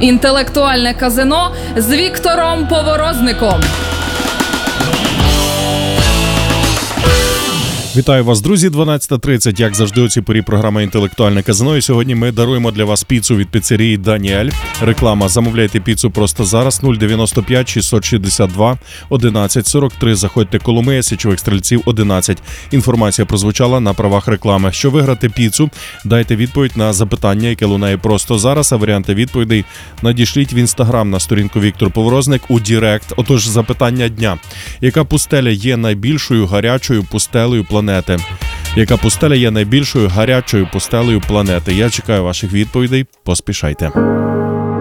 Інтелектуальне казино з Віктором Поворозником. Вітаю вас, друзі, 12:30, як завжди у цій порі програма «Інтелектуальне казино». І сьогодні ми даруємо для вас піцу від піцерії «Даніель». Реклама. Замовляйте піцу просто зараз. 095 662 1143. Заходьте Коломия, Січових Стрільців, 11. Інформація прозвучала на правах реклами. Що виграти піцу? Дайте відповідь на запитання, яке лунає просто зараз, а варіанти відповідей надішліть в Інстаграм на сторінку Віктор Поворозник у Дірект. Отож, запитання дня. Яка пустеля є найбільшою гарячою пустелею планети? Яка пустеля є найбільшою гарячою пустелею планети? Я чекаю ваших відповідей. Поспішайте.